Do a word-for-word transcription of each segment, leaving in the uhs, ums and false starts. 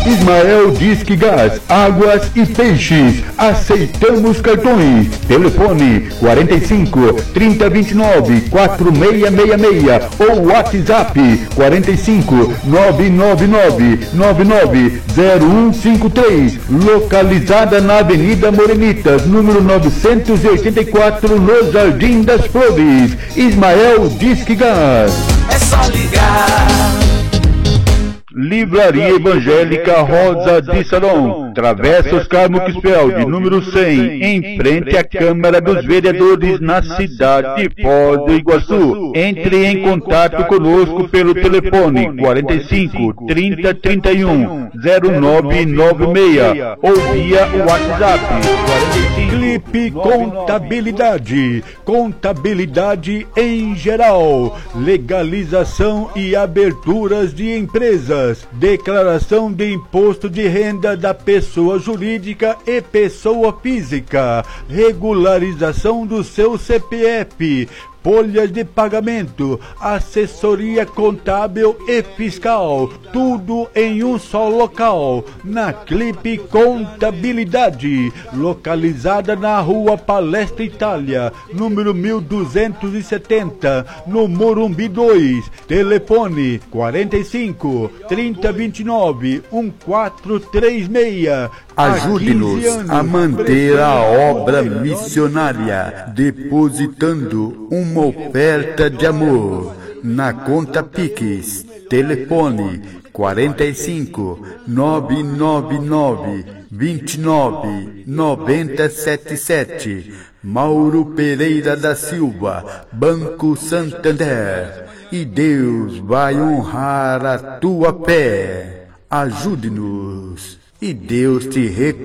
Ismael Disque Gás, águas e peixes. Aceitamos cartões. Telefone quarenta e cinco, trinta, vinte e nove, quatro seis seis seis ou WhatsApp quarenta e cinco, nove nove nove, nove nove zero um cinco três. Localizada na Avenida Morenitas, número novecentos e oitenta e quatro, no Jardim das Flores. Ismael Disque Gás. É só ligar. Livraria Evangélica Rosa de Saron, Travessa Oscar Muxfeld, número cem, em frente à Câmara dos Vereadores, na cidade de Foz do Iguaçu. Entre em contato conosco pelo telefone quarenta e cinco, trinta, trinta e um, zero nove nove seis ou via WhatsApp quarenta e cinco. Clipe Contabilidade, contabilidade em geral, legalização e aberturas de empresas, declaração de imposto de renda da pessoa jurídica e pessoa física, regularização do seu C P F, folhas de pagamento, assessoria contábil e fiscal, tudo em um só local, na Clipe Contabilidade, localizada na Rua Palestra Itália, número mil duzentos e setenta, no Morumbi dois, telefone quarenta e cinco, trinta, vinte e nove, quatorze trinta e seis. Ajude-nos a manter a obra missionária, depositando uma oferta de amor na conta Pix. Telefone quarenta e cinco, nove nove nove, vinte e nove, noventa, setenta e sete. Mauro Pereira da Silva, Banco Santander. E Deus vai honrar a tua fé. Ajude-nos e Deus te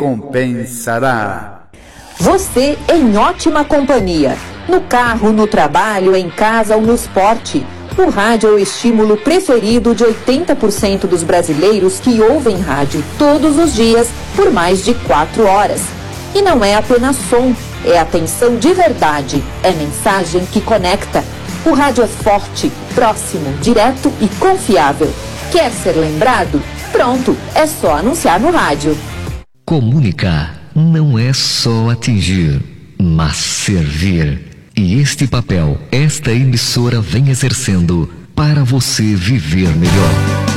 recompensará. Você em ótima companhia. No carro, no trabalho, em casa ou no esporte. O rádio é o estímulo preferido de oitenta por cento dos brasileiros que ouvem rádio todos os dias por mais de quatro horas. E não é apenas som, é atenção de verdade, é mensagem que conecta. O rádio é forte, próximo, direto e confiável. Quer ser lembrado? Pronto, é só anunciar no rádio. Comunicar não é só atingir, mas servir. E este papel, esta emissora vem exercendo para você viver melhor.